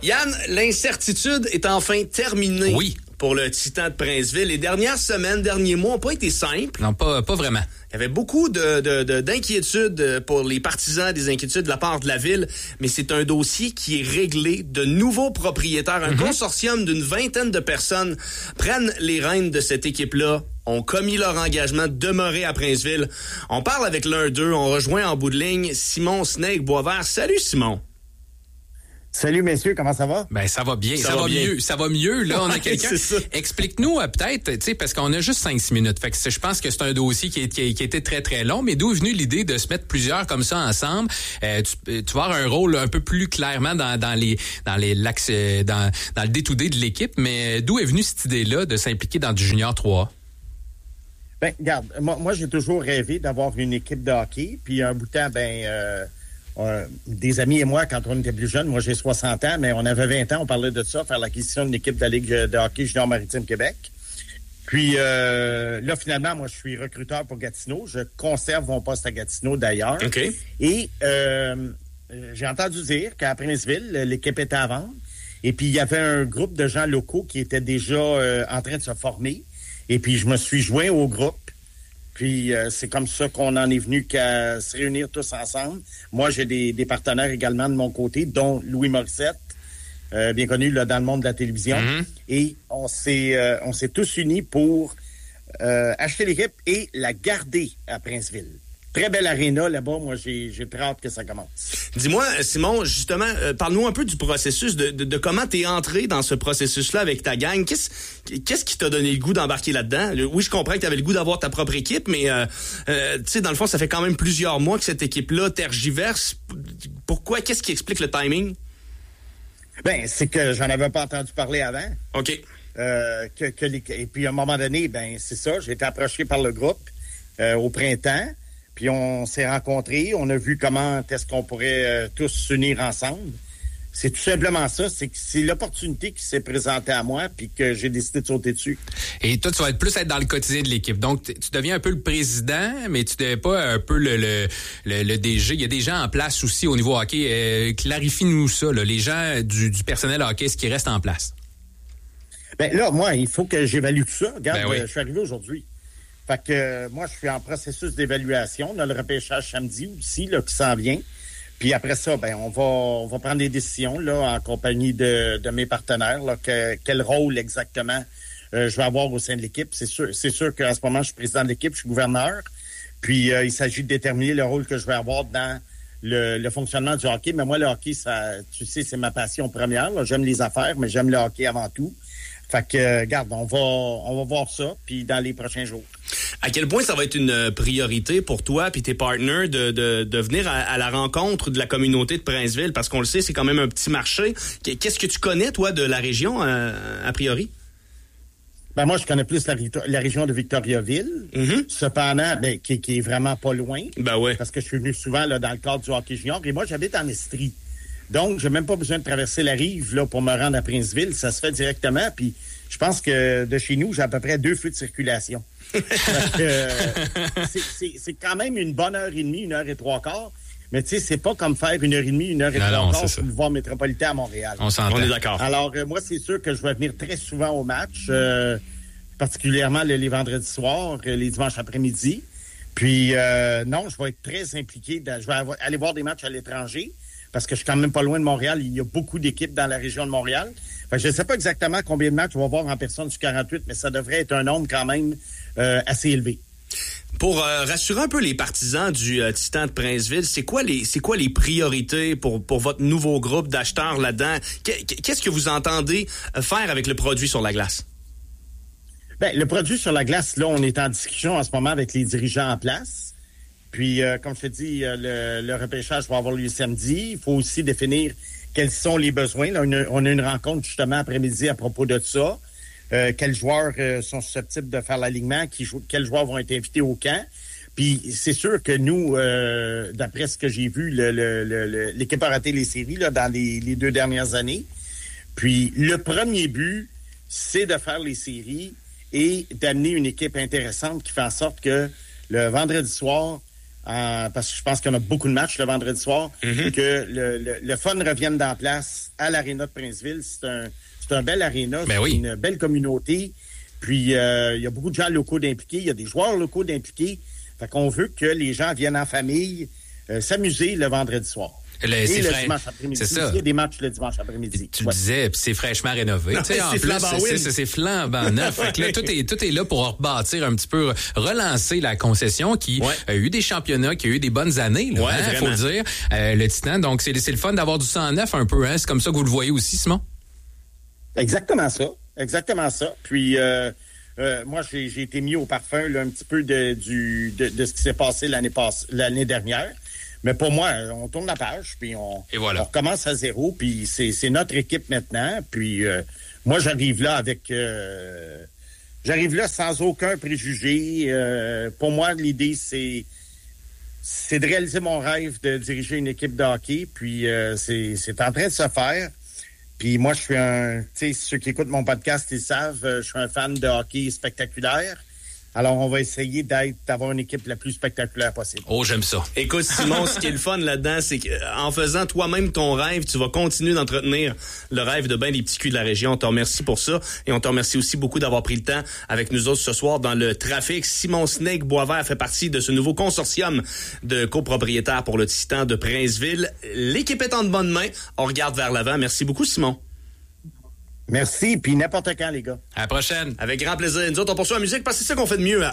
Yann, l'incertitude est enfin terminée. Oui. Pour le Titan de Princeville. Les dernières semaines, derniers mois n'ont pas été simples. Non, pas vraiment. Il y avait beaucoup d'inquiétudes pour les partisans, des inquiétudes de la part de la ville, mais c'est un dossier qui est réglé. De nouveaux propriétaires, un consortium d'une 20aine de personnes prennent les rênes de cette équipe-là, ont commis leur engagement de demeurer à Princeville. On parle avec l'un d'eux, on rejoint en bout de ligne Simon Snake Boisvert. Salut Simon! Salut messieurs, comment ça va? Ben ça va bien, ça va mieux. Ça va mieux. Là, on a quelqu'un. Explique-nous peut-être, tu sais, parce qu'on a juste 5-6 minutes. Fait que je pense que c'est un dossier qui a été très très long. Mais d'où est venue l'idée de se mettre plusieurs comme ça ensemble? Tu vas avoir un rôle un peu plus clairement dans le day-to-day de l'équipe. Mais d'où est venue cette idée-là de s'impliquer dans du Junior 3? Ben, regarde, moi j'ai toujours rêvé d'avoir une équipe de hockey. Puis un bout de temps, des amis et moi, quand on était plus jeunes, moi j'ai 60 ans, mais on avait 20 ans, on parlait de ça, faire l'acquisition d'une équipe de la Ligue de hockey junior maritime Québec. Puis là, finalement, moi je suis recruteur pour Gatineau. Je conserve mon poste à Gatineau d'ailleurs. Okay. Et j'ai entendu dire qu'à Princeville, l'équipe était à vendre. Et puis il y avait un groupe de gens locaux qui étaient déjà en train de se former. Et puis je me suis joint au groupe. Puis c'est comme ça qu'on en est venu qu'à se réunir tous ensemble. Moi, j'ai des partenaires également de mon côté, dont Louis Morissette, bien connu là, dans le monde de la télévision. Mm-hmm. Et on s'est tous unis pour acheter l'équipe et la garder à Princeville. Très belle aréna là-bas. Moi, j'ai très hâte que ça commence. Dis-moi, Simon, justement, parle-nous un peu du processus, de comment t'es entré dans ce processus-là avec ta gang. Qu'est-ce qui t'a donné le goût d'embarquer là-dedans? Oui, je comprends que t'avais le goût d'avoir ta propre équipe, mais tu sais, dans le fond, ça fait quand même plusieurs mois que cette équipe-là tergiverse. Pourquoi? Qu'est-ce qui explique le timing? Ben, c'est que j'en avais pas entendu parler avant. OK. Et puis, à un moment donné, ben c'est ça, j'ai été approché par le groupe au printemps. Puis on s'est rencontrés, on a vu comment est-ce qu'on pourrait tous s'unir ensemble. C'est tout simplement ça, c'est l'opportunité qui s'est présentée à moi puis que j'ai décidé de sauter dessus. Et toi, tu vas être dans le quotidien de l'équipe. Donc, tu deviens un peu le président, mais tu deviens pas un peu le DG. Il y a des gens en place aussi au niveau hockey. Clarifie-nous ça, là, les gens du personnel hockey, ce qui reste en place. Ben là, moi, il faut que j'évalue tout ça. Regarde, ben oui. Je suis arrivé aujourd'hui. Fait que moi, je suis en processus d'évaluation. On a le repêchage samedi aussi, là, qui s'en vient. Puis après ça, ben on va prendre des décisions là en compagnie de mes partenaires. Là, quel rôle exactement je vais avoir au sein de l'équipe. C'est sûr qu'à ce moment, je suis président de l'équipe, je suis gouverneur. Puis il s'agit de déterminer le rôle que je vais avoir dans le fonctionnement du hockey. Mais moi, le hockey, ça, tu sais, c'est ma passion première. Là. J'aime les affaires, mais j'aime le hockey avant tout. Fait que, regarde, on va voir ça, puis dans les prochains jours. À quel point ça va être une priorité pour toi puis tes partenaires de venir à la rencontre de la communauté de Princeville? Parce qu'on le sait, c'est quand même un petit marché. Qu'est-ce que tu connais, toi, de la région, a priori? Ben moi, je connais plus la région de Victoriaville. Mm-hmm. Cependant, ben, qui est vraiment pas loin. Ben ouais. Parce que je suis venu souvent là, dans le cadre du hockey junior. Et moi, j'habite en Estrie. Donc, j'ai même pas besoin de traverser la rive là pour me rendre à Princeville. Ça se fait directement. Puis, je pense que de chez nous, j'ai à peu près 2 feux de circulation. C'est quand même une bonne heure et demie, 1h03. Mais tu sais, c'est pas comme faire 1h30, 1h03 sur le boulevard métropolitain à Montréal. On s'entend. On est d'accord. Alors, moi, c'est sûr que je vais venir très souvent au match, particulièrement les vendredis soirs, les dimanches après-midi. Puis, non, je vais être très impliqué. Je vais aller voir des matchs à l'étranger. Parce que je suis quand même pas loin de Montréal. Il y a beaucoup d'équipes dans la région de Montréal. Fait que je ne sais pas exactement combien de matchs on va voir en personne sur 48, mais ça devrait être un nombre quand même assez élevé. Pour rassurer un peu les partisans du Titan de Princeville, c'est quoi les priorités pour votre nouveau groupe d'acheteurs là-dedans? Qu'est-ce que vous entendez faire avec le produit sur la glace? Ben, le produit sur la glace, là, on est en discussion en ce moment avec les dirigeants en place. Puis, comme je te dis, le repêchage va avoir lieu samedi. Il faut aussi définir quels sont les besoins. Là, on a une rencontre justement après-midi à propos de ça. Quels joueurs sont susceptibles de faire l'alignement, quels joueurs vont être invités au camp. Puis, c'est sûr que nous, d'après ce que j'ai vu, l'équipe a raté les séries là, dans les 2 dernières années. Puis, le premier but, c'est de faire les séries et d'amener une équipe intéressante qui fait en sorte que le vendredi soir, parce que je pense qu'on a beaucoup de matchs le vendredi soir, que le fun revienne dans la place à l'Aréna de Princeville. C'est un bel aréna, une belle communauté. Puis, il y a beaucoup de gens locaux d'impliqués, il y a des joueurs locaux d'impliqués. Fait qu'on veut que les gens viennent en famille s'amuser le vendredi soir. Le dimanche après-midi. C'est ça. Il y a des matchs le dimanche après-midi. Tu le disais, puis c'est fraîchement rénové. En plus, c'est flambant neuf. Fait que là, tout est là pour rebâtir un petit peu, relancer la concession qui a eu des championnats, qui a eu des bonnes années, là, faut le dire. Le Titan, donc c'est le fun d'avoir du sang neuf un peu. C'est comme ça que vous le voyez aussi, Simon? Exactement ça. Puis moi, j'ai été mis au parfum là, un petit peu de ce qui s'est passé l'année dernière. Mais pour moi, on tourne la page, puis on recommence à zéro, puis c'est notre équipe maintenant. Puis moi, j'arrive là sans aucun préjugé. Pour moi, l'idée, c'est de réaliser mon rêve de diriger une équipe de hockey, puis c'est en train de se faire. Puis moi, je suis ceux qui écoutent mon podcast, ils savent, je suis un fan de hockey spectaculaire. Alors, on va essayer d'avoir une équipe la plus spectaculaire possible. Oh, j'aime ça. Écoute, Simon, ce qui est le fun là-dedans, c'est qu'en faisant toi-même ton rêve, tu vas continuer d'entretenir le rêve de bien des petits culs de la région. On te remercie pour ça. Et on te remercie aussi beaucoup d'avoir pris le temps avec nous autres ce soir dans le trafic. Simon Snake Boisvert fait partie de ce nouveau consortium de copropriétaires pour le Titan de Princeville. L'équipe est en de bonnes mains. On regarde vers l'avant. Merci beaucoup, Simon. Merci, puis n'importe quand, les gars. À la prochaine. Avec grand plaisir. Nous autres, on poursuit la musique parce que c'est ça qu'on fait de mieux.